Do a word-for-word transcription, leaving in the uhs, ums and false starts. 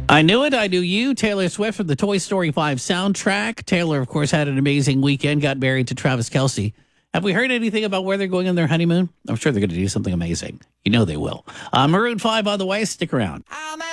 I Knew It, I Knew You, Taylor Swift from the Toy Story five soundtrack. Taylor, of course, had an amazing weekend, got married to Travis Kelce. Have we heard anything about where they're going on their honeymoon? I'm sure they're going to do something amazing. You know they will. Uh, Maroon five on the way. Stick around. I'll